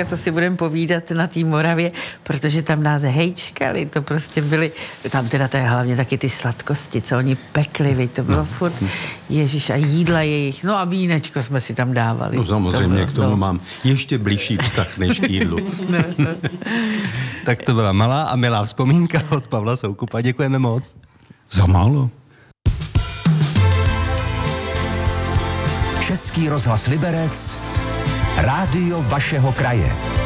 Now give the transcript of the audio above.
dneška, co si budeme povídat na té Moravě, protože tam nás hejčkali, to prostě byly, tam teda to je hlavně taky ty sladkosti, co oni pekli, to bylo furt, ježiš, a jídla jejich, no a vínečko jsme si tam dávali. No samozřejmě, k tomu mám ještě blížší vztah než k jídlu. Tak to byla malá a milá vzpomínka od Pavla Soukupa. Děkujeme moc. Za málo. Český rozhlas Liberec, rádio vašeho kraje.